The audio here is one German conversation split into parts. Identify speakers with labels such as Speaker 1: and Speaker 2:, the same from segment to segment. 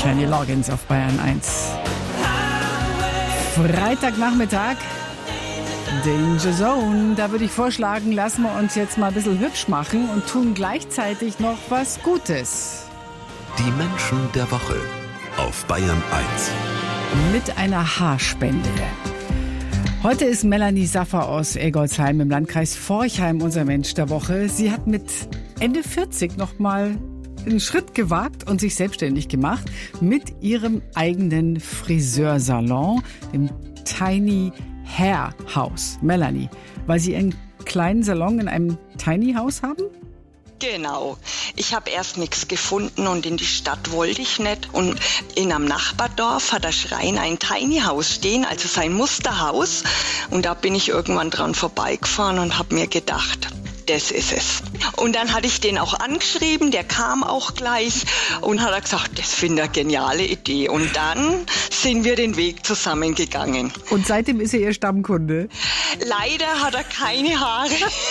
Speaker 1: Kenny Loggins auf Bayern 1. Freitagnachmittag, Danger Zone. Da würde ich vorschlagen, lassen wir uns jetzt mal ein bisschen hübsch machen und tun gleichzeitig noch was Gutes.
Speaker 2: Die Menschen der Woche auf Bayern 1.
Speaker 1: Mit einer Haarspende. Heute ist Melanie Saffer aus Egolsheim im Landkreis Forchheim unser Mensch der Woche. Sie hat mit Ende 40 noch mal einen Schritt gewagt und sich selbstständig gemacht mit ihrem eigenen Friseursalon, dem Tiny Hair House. Melanie, weil Sie einen kleinen Salon in einem Tiny House haben?
Speaker 3: Genau. Ich habe erst nichts gefunden und in die Stadt wollte ich nicht. Und in einem Nachbardorf hat der Schreiner ein Tiny House stehen, also sein Musterhaus. Und da bin ich irgendwann dran vorbeigefahren und habe mir gedacht, das ist es. Und dann hatte ich den auch angeschrieben, der kam auch gleich und hat gesagt, das finde ich eine geniale Idee. Und dann sind wir den Weg zusammengegangen.
Speaker 1: Und seitdem ist er Ihr Stammkunde?
Speaker 3: Leider hat er keine Haare.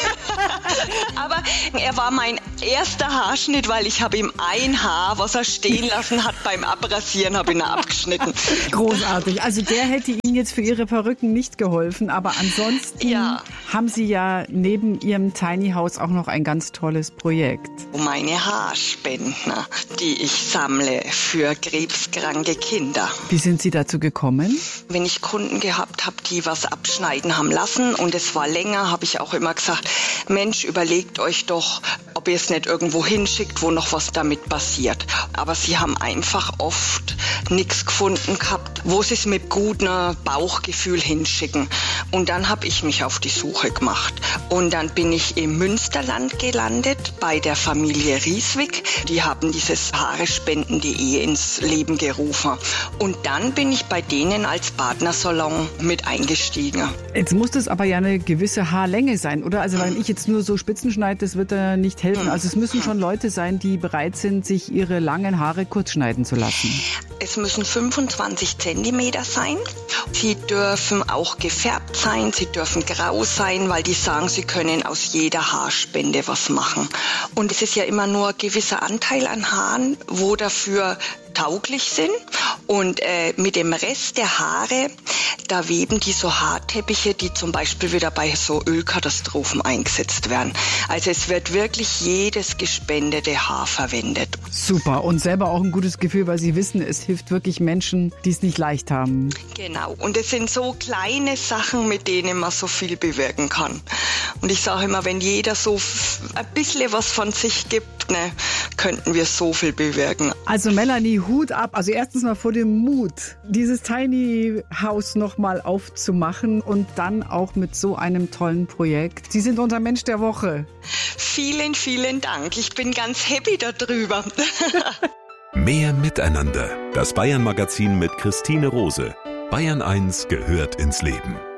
Speaker 3: Aber er war mein erster Haarschnitt, weil ich habe ihm ein Haar, was er stehen lassen hat beim Abrasieren, habe ihn abgeschnitten.
Speaker 1: Großartig. Also der hätte Ihnen jetzt für Ihre Perücken nicht geholfen, aber ansonsten haben Sie ja neben Ihrem Tiny House auch noch ein ganz tolles Projekt.
Speaker 3: Meine Haarspenden, die ich sammle für krebskranke Kinder.
Speaker 1: Wie sind Sie dazu gekommen?
Speaker 3: Wenn ich Kunden gehabt habe, die was abschneiden haben lassen und es war länger, habe ich auch immer gesagt, Mensch, überlegt euch doch, ob ihr es nicht irgendwo hinschickt, wo noch was damit passiert. Aber sie haben einfach oft nichts gefunden gehabt, wo sie es mit gutem Bauchgefühl hinschicken. Und dann habe ich mich auf die Suche gemacht. Und dann bin ich im Münsterland gelandet bei der Familie Rieswig. Die haben dieses Haarespenden.de ins Leben gerufen. Und dann bin ich bei denen als Partnersalon mit eingestiegen.
Speaker 1: Jetzt muss das aber ja eine gewisse Haarlänge sein, oder? Also wenn ich jetzt nur so Spitzen schneide, das wird da nicht helfen. Also es müssen schon Leute sein, die bereit sind, sich ihre langen Haare kurz schneiden zu lassen.
Speaker 3: Es müssen 25 Zentimeter sein. Sie dürfen auch gefärbt sein, sie dürfen grau sein, weil die sagen, sie können aus jeder Haarspende was machen. Und es ist ja immer nur ein gewisser Anteil an Haaren, wo dafür tauglich sind. Und mit dem Rest der Haare, da weben die so Haarteppiche, die zum Beispiel wieder bei so Ölkatastrophen eingesetzt werden. Also es wird wirklich jedes gespendete Haar verwendet.
Speaker 1: Super. Und selber auch ein gutes Gefühl, weil Sie wissen, es hilft wirklich Menschen, die es nicht leicht haben.
Speaker 3: Genau. Und es sind so kleine Sachen, mit denen man so viel bewirken kann. Und ich sage immer, wenn jeder so ein bisschen was von sich gibt, ne, könnten wir so viel bewirken.
Speaker 1: Also Melanie, Hut ab. Also erstens mal vor dem Mut, dieses Tiny House nochmal aufzumachen und dann auch mit so einem tollen Projekt. Sie sind unser Mensch der Woche.
Speaker 3: Vielen, vielen Dank. Ich bin ganz happy darüber.
Speaker 2: Mehr Miteinander. Das Bayern-Magazin mit Christine Rose. Bayern 1 gehört ins Leben.